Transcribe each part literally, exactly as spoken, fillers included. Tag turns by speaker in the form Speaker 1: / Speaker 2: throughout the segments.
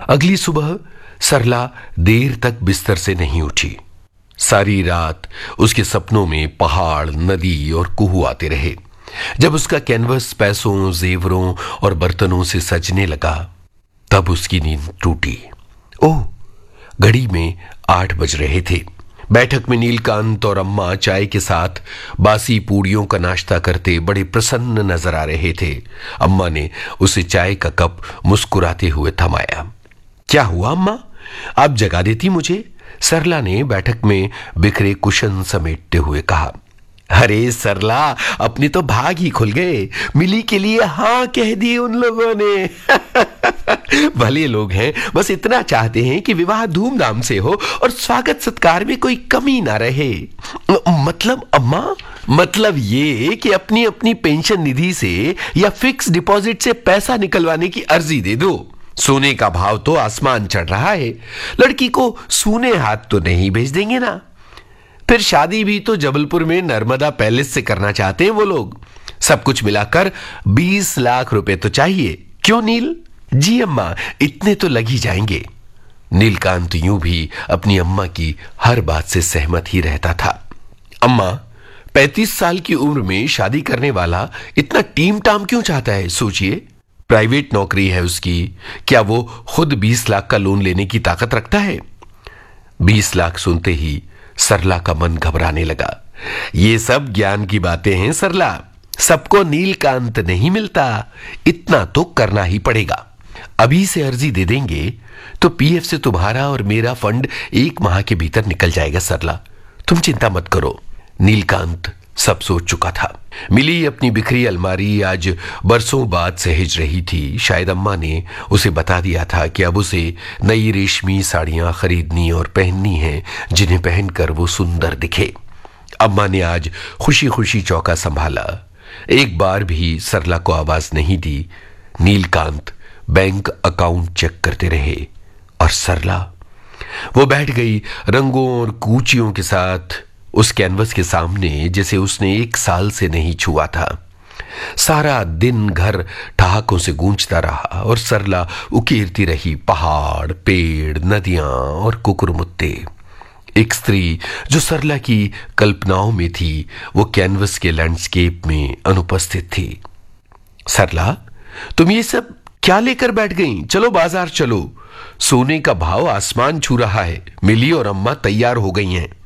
Speaker 1: अगली सुबह सरला देर तक बिस्तर से नहीं उठी। सारी रात उसके सपनों में पहाड़, नदी और कुहू आते रहे। जब उसका कैनवस पैसों, जेवरों और बर्तनों से सजने लगा, तब उसकी नींद टूटी। ओह, घड़ी में आठ बज रहे थे। बैठक में नीलकांत और अम्मा चाय के साथ बासी पूड़ियों का नाश्ता करते बड़े प्रसन्न नजर आ रहे थे। अम्मा ने उसे चाय का कप मुस्कुराते हुए थमाया। क्या हुआ अम्मा, आप जगा देती मुझे? सरला ने बैठक में बिखरे कुशन समेटते हुए कहा। अरे सरला, अपने तो भाग ही खुल गए। मिली के लिए हाँ कह दी उन लोगों ने। भले लोग हैं, बस इतना चाहते हैं कि विवाह धूमधाम से हो और स्वागत सत्कार में कोई कमी ना रहे। मतलब अम्मा? मतलब ये कि अपनी अपनी पेंशन निधि से या फिक्स डिपॉजिट से पैसा निकलवाने की अर्जी दे दो। सोने का भाव तो आसमान चढ़ रहा है, लड़की को सूने हाथ तो नहीं भेज देंगे ना। फिर शादी भी तो जबलपुर में नर्मदा पैलेस से करना चाहते हैं वो लोग। सब कुछ मिलाकर बीस लाख रुपए तो चाहिए। क्यों नील? जी अम्मा, इतने तो लग ही जाएंगे। नीलकांत यूं भी अपनी अम्मा की हर बात से सहमत ही रहता था। अम्मा, पैंतीस साल की उम्र में शादी करने वाला इतना टीम टाम क्यों चाहता है? सोचिए, प्राइवेट नौकरी है उसकी। क्या वो खुद बीस लाख का लोन लेने की ताकत रखता है? बीस लाख सुनते ही सरला का मन घबराने लगा। ये सब ज्ञान की बातें हैं सरला, सबको नीलकांत नहीं मिलता। इतना तो करना ही पड़ेगा। अभी से अर्जी दे देंगे तो पीएफ से तुम्हारा और मेरा फंड एक माह के भीतर निकल जाएगा सरला, तुम चिंता मत करो। नीलकांत सब सोच चुका था। मिली अपनी बिखरी अलमारी आज बरसों बाद सहेज रही थी। शायद अम्मा ने उसे बता दिया था कि अब उसे नई रेशमी साड़ियां खरीदनी और पहननी हैं, जिन्हें पहनकर वो सुंदर दिखे। अम्मा ने आज खुशी खुशी चौका संभाला। एक बार भी सरला को आवाज नहीं दी। नीलकांत बैंक अकाउंट चेक करते रहे और सरला, वो बैठ गई रंगों और कूचियों के साथ उस कैनवस के सामने, जैसे उसने एक साल से नहीं छुआ था। सारा दिन घर ठहाकों से गूंजता रहा और सरला उकेरती रही पहाड़, पेड़, नदियां और कुकुरमुत्ते। एक स्त्री जो सरला की कल्पनाओं में थी, वो कैनवस के लैंडस्केप में अनुपस्थित थी। सरला, तुम ये सब क्या लेकर बैठ गई? चलो बाजार चलो, सोने का भाव आसमान छू रहा है। मिली और अम्मा तैयार हो गई हैं।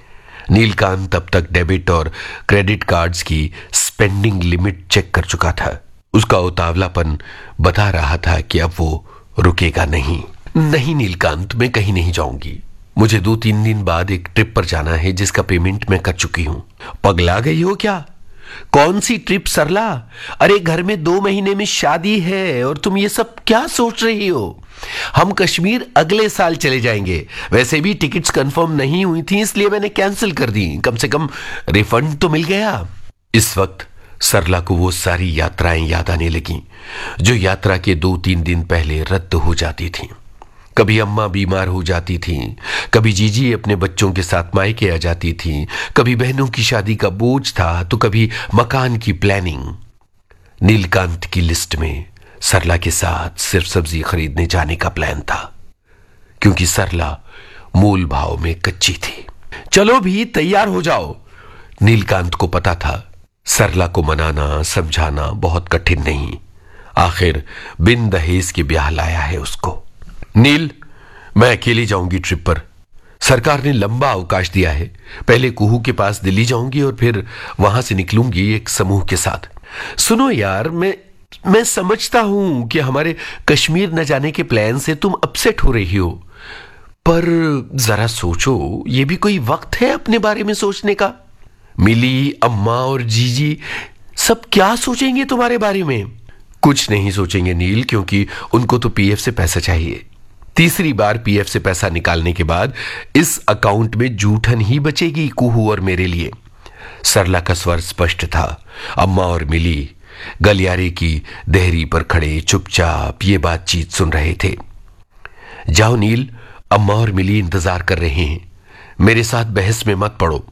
Speaker 1: नीलकांत अब तक डेबिट और क्रेडिट कार्ड्स की स्पेंडिंग लिमिट चेक कर चुका था। उसका उतावलापन बता रहा था कि अब वो रुकेगा नहीं। नहीं नीलकांत, मैं कहीं नहीं जाऊंगी। मुझे दो तीन दिन बाद एक ट्रिप पर जाना है, जिसका पेमेंट मैं कर चुकी हूं। पगला गई हो क्या? कौन सी ट्रिप सरला? अरे घर में दो महीने में शादी है और तुम ये सब क्या सोच रही हो? हम कश्मीर अगले साल चले जाएंगे। वैसे भी टिकट्स कंफर्म नहीं हुई थी, इसलिए मैंने कैंसिल कर दी। कम से कम रिफंड तो मिल गया। इस वक्त सरला को वो सारी यात्राएं याद आने लगीं, जो यात्रा के दो तीन दिन पहले रद्द हो जाती थीं। कभी अम्मा बीमार हो जाती थीं, कभी जीजी अपने बच्चों के साथ मायके आ जाती थीं, कभी बहनों की शादी का बोझ था, तो कभी मकान की प्लानिंग। नीलकांत की लिस्ट में सरला के साथ सिर्फ सब्जी खरीदने जाने का प्लान था, क्योंकि सरला मूल भाव में कच्ची थी। चलो भी तैयार हो जाओ। नीलकांत को पता था सरला को मनाना समझाना बहुत कठिन नहीं। आखिर बिन दहेज के ब्याह लाया है उसको। नील, मैं अकेली जाऊंगी ट्रिप पर। सरकार ने लंबा अवकाश दिया है। पहले कुहू के पास दिल्ली जाऊंगी और फिर वहां से निकलूंगी एक समूह के साथ। सुनो यार, मैं मैं समझता हूं कि हमारे कश्मीर न जाने के प्लान से तुम अपसेट हो रही हो, पर जरा सोचो, ये भी कोई वक्त है अपने बारे में सोचने का? मिली, अम्मा और जीजी सब क्या सोचेंगे तुम्हारे बारे में? कुछ नहीं सोचेंगे नील, क्योंकि उनको तो पीएफ से पैसा चाहिए। तीसरी बार पीएफ से पैसा निकालने के बाद इस अकाउंट में जूठन ही बचेगी कुहू और मेरे लिए। सरला का स्वर स्पष्ट था। अम्मा और मिली गलियारे की देहरी पर खड़े चुपचाप ये बातचीत सुन रहे थे। जाओ नील, अम्मा और मिली इंतजार कर रहे हैं। मेरे साथ बहस में मत पड़ो।